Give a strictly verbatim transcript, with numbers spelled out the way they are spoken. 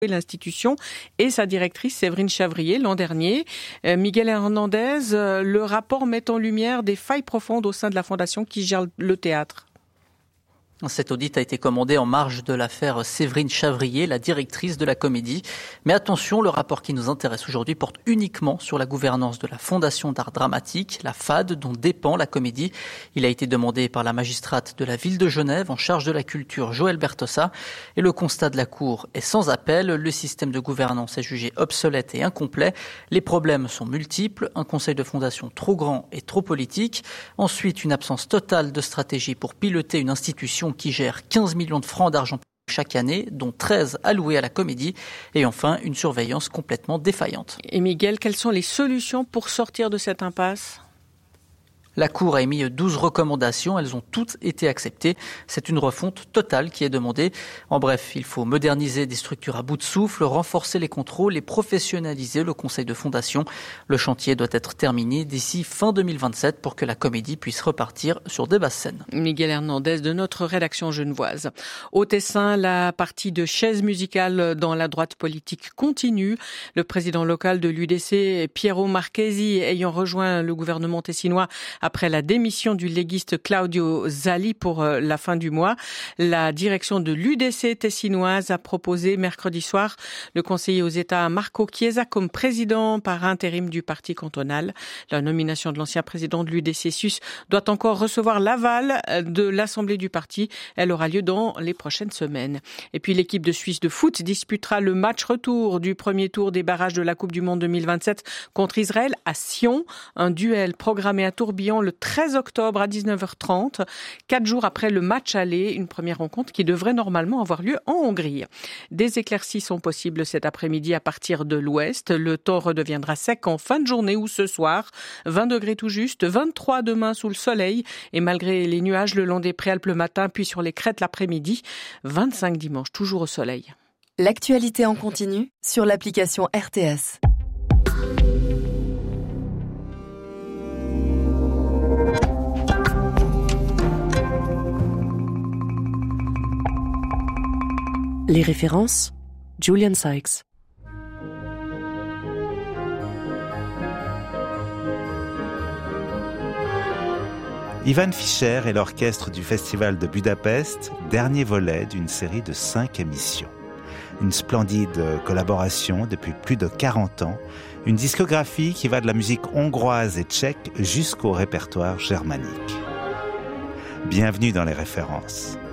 l'institution et sa directrice Séverine Chavrier l'an dernier. Euh, Miguel Hernandez, euh, le rapport met en lumière des failles profondes au sein de la fondation qui gère le théâtre. Cet audit a été commandé en marge de l'affaire Séverine Chavrier, la directrice de la Comédie. Mais attention, le rapport qui nous intéresse aujourd'hui porte uniquement sur la gouvernance de la Fondation d'art dramatique, la F A D, dont dépend la Comédie. Il a été demandé par la magistrate de la ville de Genève en charge de la culture, Joëlle Bertossa. Et le constat de la Cour est sans appel. Le système de gouvernance est jugé obsolète et incomplet. Les problèmes sont multiples. Un conseil de fondation trop grand et trop politique. Ensuite, une absence totale de stratégie pour piloter une institution qui gère quinze millions de francs d'argent chaque année, dont treize alloués à la Comédie. Et enfin, une surveillance complètement défaillante. Et Miguel, quelles sont les solutions pour sortir de cette impasse ? La Cour a émis douze recommandations, elles ont toutes été acceptées. C'est une refonte totale qui est demandée. En bref, il faut moderniser des structures à bout de souffle, renforcer les contrôles et professionnaliser le conseil de fondation. Le chantier doit être terminé d'ici fin deux mille vingt-sept pour que la Comédie puisse repartir sur des basses scènes. Miguel Hernandez de notre rédaction genevoise. Au Tessin, la partie de chaises musicales dans la droite politique continue. Le président local de l'U D C, Piero Marchesi, ayant rejoint le gouvernement tessinois après la démission du légiste Claudio Zali pour la fin du mois, la direction de l'U D C tessinoise a proposé mercredi soir le conseiller aux États Marco Chiesa comme président par intérim du parti cantonal. La nomination de l'ancien président de l'U D C Sus doit encore recevoir l'aval de l'Assemblée du parti. Elle aura lieu dans les prochaines semaines. Et puis l'équipe de Suisse de foot disputera le match retour du premier tour des barrages de la Coupe du Monde deux mille vingt-sept contre Israël à Sion. Un duel programmé à Tourbillon le treize octobre à dix-neuf heures trente, quatre jours après le match aller, une première rencontre qui devrait normalement avoir lieu en Hongrie. Des éclaircies sont possibles cet après-midi à partir de l'ouest. Le temps redeviendra sec en fin de journée ou ce soir. vingt degrés tout juste, vingt-trois demain sous le soleil et malgré les nuages le long des préalpes le matin puis sur les crêtes l'après-midi, vingt-cinq dimanche toujours au soleil. L'actualité en continu sur l'application R T S. Les références, Julian Sykes. Ivan Fischer et l'orchestre du Festival de Budapest, dernier volet d'une série de cinq émissions. Une splendide collaboration depuis plus de quarante ans, une discographie qui va de la musique hongroise et tchèque jusqu'au répertoire germanique. Bienvenue dans les références.